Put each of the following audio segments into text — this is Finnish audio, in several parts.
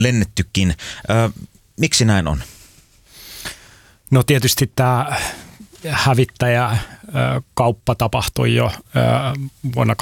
lennettykin. Miksi näin on? No tietysti tämä hävittäjäkauppa tapahtui jo vuonna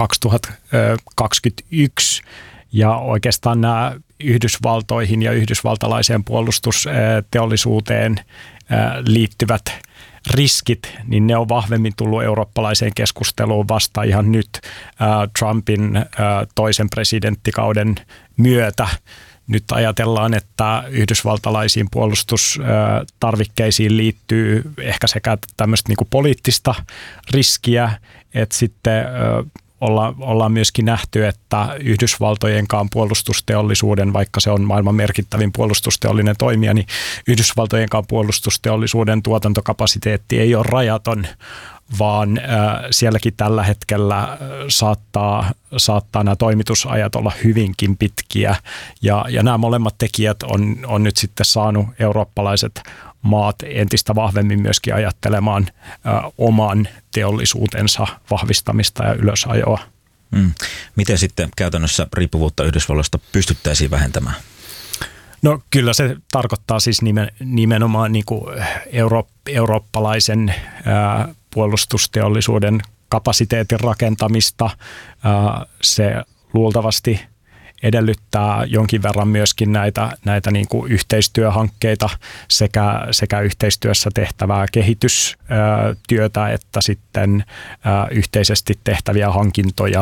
2021 ja oikeastaan nämä Yhdysvaltoihin ja yhdysvaltalaiseen puolustusteollisuuteen liittyvät riskit, niin ne on vahvemmin tullut eurooppalaiseen keskusteluun vasta ihan nyt Trumpin toisen presidenttikauden myötä. Nyt ajatellaan, että yhdysvaltalaisiin puolustustarvikkeisiin liittyy ehkä sekä tämmöistä niin kuin poliittista riskiä, että sitten ollaan myöskin nähty, että Yhdysvaltojenkaan puolustusteollisuuden, vaikka se on maailman merkittävin puolustusteollinen toimija, niin Yhdysvaltojenkaan puolustusteollisuuden tuotantokapasiteetti ei ole rajaton, vaan sielläkin tällä hetkellä saattaa nämä toimitusajat olla hyvinkin pitkiä. Ja nämä molemmat tekijät on nyt sitten saanut eurooppalaiset maat entistä vahvemmin myöskin ajattelemaan oman teollisuutensa vahvistamista ja ylösajoa. Miten sitten käytännössä riippuvuutta Yhdysvalloista pystyttäisiin vähentämään? No kyllä se tarkoittaa siis nimenomaan niin kuin eurooppalaisen puolustusteollisuuden kapasiteetin rakentamista. Se luultavasti edellyttää jonkin verran myöskin näitä niin kuin yhteistyöhankkeita sekä yhteistyössä tehtävää kehitystyötä että sitten yhteisesti tehtäviä hankintoja,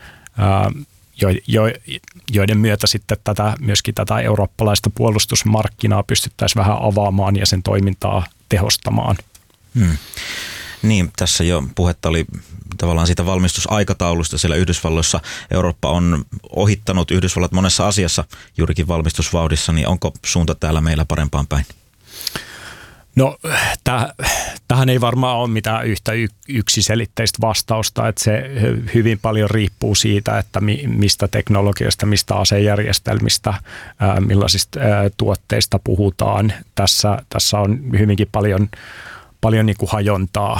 joiden myötä sitten myöskin tätä eurooppalaista puolustusmarkkinaa pystyttäisiin vähän avaamaan ja sen toimintaa tehostamaan. Niin, tässä jo puhetta oli tavallaan siitä valmistusaikataulusta siellä Yhdysvalloissa. Eurooppa on ohittanut Yhdysvallat monessa asiassa juurikin valmistusvauhdissa, niin onko suunta täällä meillä parempaan päin? No tähän ei varmaan ole mitään yhtä yksiselitteistä vastausta, että se hyvin paljon riippuu siitä, että mistä teknologiasta, mistä asejärjestelmistä, millaisista tuotteista puhutaan. Tässä on hyvinkin paljon niin kuin hajontaa.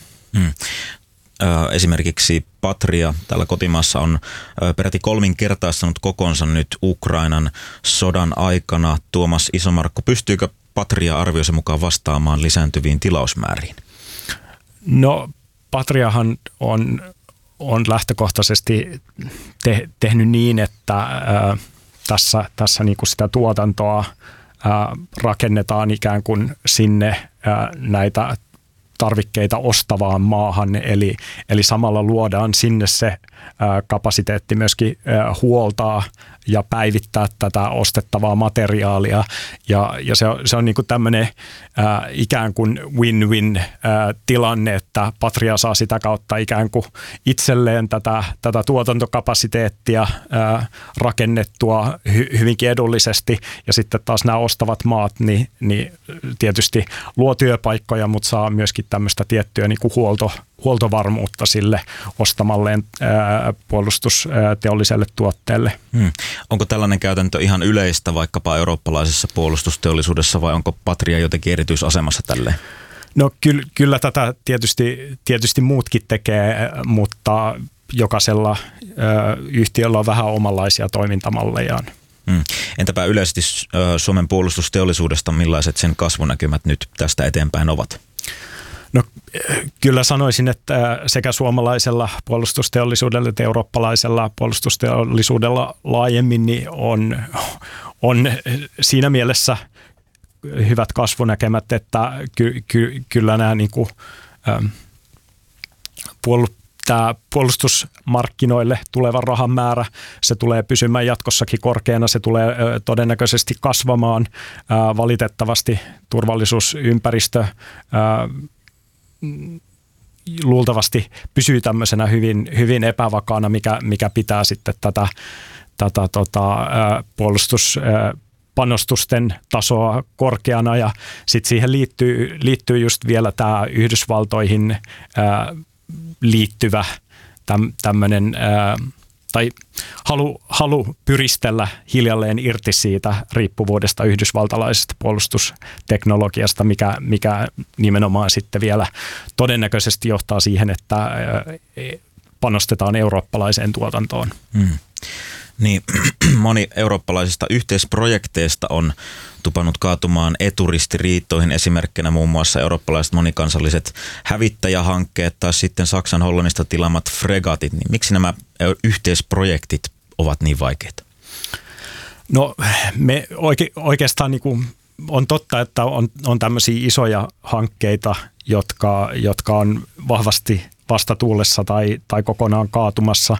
Esimerkiksi Patria täällä kotimaassa on peräti kolminkertaistanut kokonsa nyt Ukrainan sodan aikana. Tuomas Isomarkku, pystyykö Patria arvioisi mukaan vastaamaan lisääntyviin tilausmääriin? No Patriahan on lähtökohtaisesti tehnyt niin, että tässä niin kuin sitä tuotantoa rakennetaan ikään kuin sinne näitä tarvikkeita ostavaan maahan, eli samalla luodaan sinne se kapasiteetti myöskin huoltaa ja päivittää tätä ostettavaa materiaalia. Ja se on niin kuin tämmöinen ikään kuin win-win tilanne, että Patria saa sitä kautta ikään kuin itselleen tätä tuotantokapasiteettia rakennettua hyvinkin edullisesti. Ja sitten taas nämä ostavat maat, niin tietysti luo työpaikkoja, mutta saa myöskin tämmöistä tiettyä niin kuin huoltovarmuutta sille ostamalleen puolustusteolliselle tuotteelle. Onko tällainen käytäntö ihan yleistä vaikkapa eurooppalaisessa puolustusteollisuudessa vai onko Patria jotenkin erityisasemassa tälleen? No kyllä tätä tietysti muutkin tekee, mutta jokaisella yhtiöllä on vähän omanlaisia toimintamallejaan. Entäpä yleisesti Suomen puolustusteollisuudesta, millaiset sen kasvunäkymät nyt tästä eteenpäin ovat? No kyllä sanoisin, että sekä suomalaisella puolustusteollisuudella että eurooppalaisella puolustusteollisuudella laajemmin niin on siinä mielessä hyvät kasvunäkemät, että kyllä nämä niin kuin, tämä puolustusmarkkinoille tuleva rahan määrä, se tulee pysymään jatkossakin korkeana, se tulee todennäköisesti kasvamaan. Valitettavasti turvallisuusympäristö luultavasti pysyy tämmöisenä hyvin epävakaana, mikä pitää sitten tätä puolustuspanostusten tasoa korkeana, ja sitten siihen liittyy just vielä tämä Yhdysvaltoihin liittyvä tämmöinen tai halu pyristellä hiljalleen irti siitä riippuvuudesta yhdysvaltalaisesta puolustusteknologiasta, mikä nimenomaan sitten vielä todennäköisesti johtaa siihen, että panostetaan eurooppalaiseen tuotantoon. Niin, moni eurooppalaisista yhteisprojekteista on tupannut kaatumaan eturistiriitoihin, esimerkkinä muun muassa eurooppalaiset monikansalliset hävittäjähankkeet tai sitten Saksan Hollannista tilaamat fregatit. Niin miksi nämä yhteisprojektit ovat niin vaikeita? No me oikeastaan niin kuin on totta, että on tämmöisiä isoja hankkeita, jotka on vahvasti vastatuulessa tai kokonaan kaatumassa,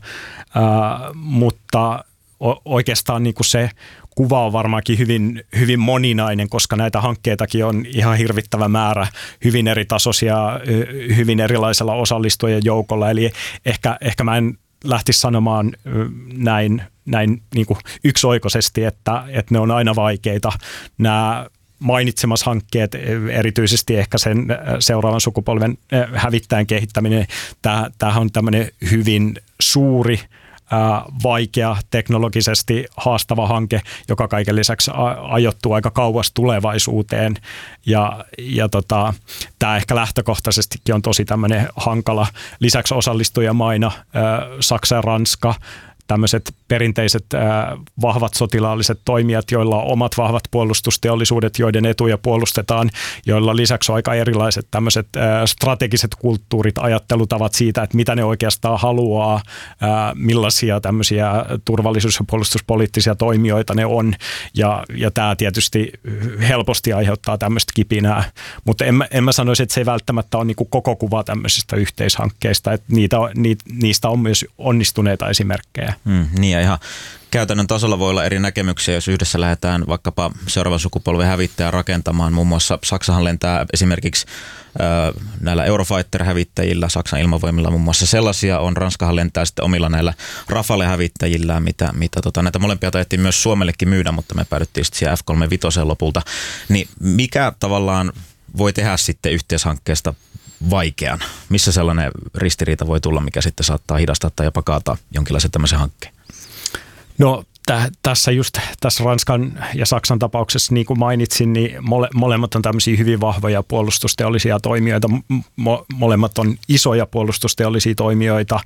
mutta oikeastaan niin kuin se kuva on varmaankin hyvin moninainen, koska näitä hankkeitakin on ihan hirvittävä määrä, hyvin eri tasoisia, hyvin erilaisella osallistujien joukolla. Eli ehkä mä en lähtisi sanomaan näin niin kuin yksioikoisesti, että ne on aina vaikeita. Nämä mainitsemas hankkeet, erityisesti ehkä sen seuraavan sukupolven hävittäjän kehittäminen, tämähän on tämmöinen hyvin suuri, vaikea, teknologisesti haastava hanke, joka kaiken lisäksi ajoittuu aika kauas tulevaisuuteen. Ja tämä ehkä lähtökohtaisestikin on tosi tämmöinen hankala. Lisäksi osallistujamaina Saksa ja Ranska, tämmöiset perinteiset vahvat sotilaalliset toimijat, joilla on omat vahvat puolustusteollisuudet, joiden etuja puolustetaan, joilla lisäksi on aika erilaiset tämmöiset strategiset kulttuurit, ajattelutavat siitä, että mitä ne oikeastaan haluaa, millaisia tämmöisiä turvallisuus- ja puolustuspoliittisia toimijoita ne on, ja tämä tietysti helposti aiheuttaa tämmöistä kipinää, mutta en mä sanoisi, että se ei välttämättä ole niinku koko kuva tämmöisistä yhteishankkeista, että niistä on myös onnistuneita esimerkkejä. Niin ja ihan käytännön tasolla voi olla eri näkemyksiä, jos yhdessä lähdetään vaikkapa seuraavan sukupolven hävittäjää rakentamaan. Muun muassa Saksahan lentää esimerkiksi näillä Eurofighter-hävittäjillä, Saksan ilmavoimilla muun muassa sellaisia on. Ranskahan lentää sitten omilla näillä Rafale-hävittäjillään, mitä näitä molempia taidettiin myös Suomellekin myydä, mutta me päädyttiin sitten siihen F-35 lopulta. Niin mikä tavallaan voi tehdä sitten yhteishankkeesta vaikean? Missä sellainen ristiriita voi tulla, mikä sitten saattaa hidastaa tai jopa kaataa jonkinlaisen tämmöisen hankkeen? No tässä Ranskan ja Saksan tapauksessa, niin kuin mainitsin, niin molemmat on tämmöisiä hyvin vahvoja puolustusteollisia toimijoita. Molemmat on isoja puolustusteollisia toimijoita,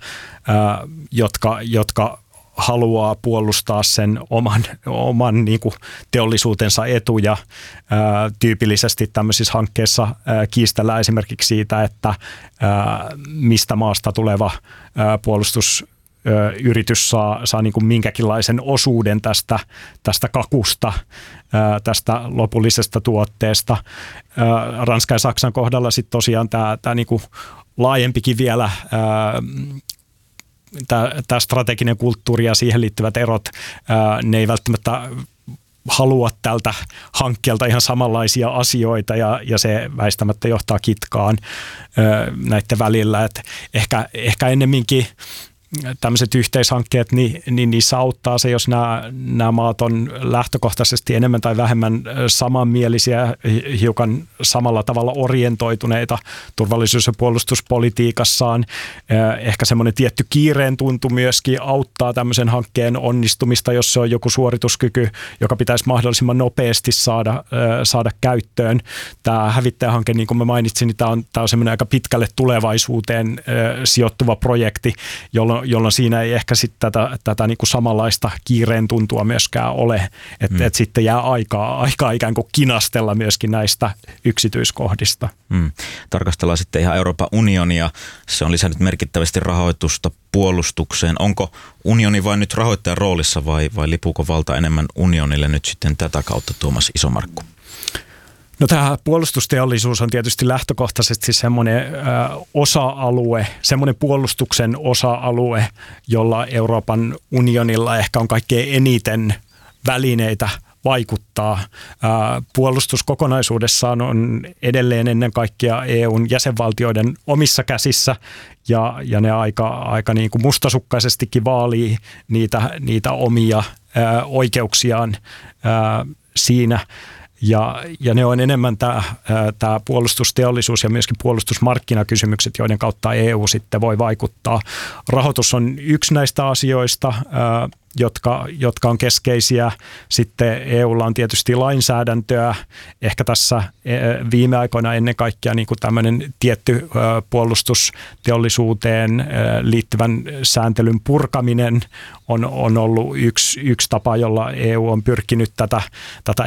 jotka haluaa puolustaa sen oman niin kuin teollisuutensa etuja. Tyypillisesti tämmöisissä hankkeissa kiistellään esimerkiksi siitä, että mistä maasta tuleva puolustusyritys saa niin kuin minkäkinlaisen osuuden tästä kakusta, tästä lopullisesta tuotteesta. Ranskan ja Saksan kohdalla sitten tosiaan tämä niin kuin laajempikin vielä tämä strateginen kulttuuri ja siihen liittyvät erot, ne ei välttämättä halua tältä hankkeelta ihan samanlaisia asioita ja se väistämättä johtaa kitkaan näiden välillä. Et ehkä ennemminkin tämmöiset yhteishankkeet, niin niissä auttaa se, jos nämä maat on lähtökohtaisesti enemmän tai vähemmän samanmielisiä, hiukan samalla tavalla orientoituneita turvallisuus- ja puolustuspolitiikassaan. Ehkä semmoinen tietty kiireen tuntu myöskin auttaa tämmöisen hankkeen onnistumista, jos se on joku suorituskyky, joka pitäisi mahdollisimman nopeasti saada käyttöön. Tämä hävittäjähanke, niin kuin mä mainitsin, niin tämä on semmoinen aika pitkälle tulevaisuuteen sijoittuva projekti, jolloin siinä ei ehkä sitten tätä niin kuin samanlaista kiireen tuntua myöskään ole, että sitten jää aikaa ikään kuin kinastella myöskin näistä yksityiskohdista. Tarkastellaan sitten ihan Euroopan unionia. Se on lisännyt merkittävästi rahoitusta puolustukseen. Onko unioni vain nyt rahoittajan roolissa vai lipuuko valta enemmän unionille nyt sitten tätä kautta, Tuomas Isomarkku? No tämä puolustusteollisuus on tietysti lähtökohtaisesti semmoinen osa-alue, semmoinen puolustuksen osa-alue, jolla Euroopan unionilla ehkä on kaikkein eniten välineitä vaikuttaa. Puolustus kokonaisuudessaan on edelleen ennen kaikkea EUn jäsenvaltioiden omissa käsissä ja ne aika niin kuin mustasukkaisestikin vaalii niitä omia oikeuksiaan siinä. Ja ne on enemmän tämä puolustusteollisuus ja myöskin puolustusmarkkinakysymykset, joiden kautta EU sitten voi vaikuttaa. Rahoitus on yksi näistä asioista, jotka on keskeisiä. Sitten EUlla on tietysti lainsäädäntöä. Ehkä tässä viime aikoina ennen kaikkea niin kuin tämmöinen tietty puolustusteollisuuteen liittyvän sääntelyn purkaminen on ollut yksi tapa, jolla EU on pyrkinyt tätä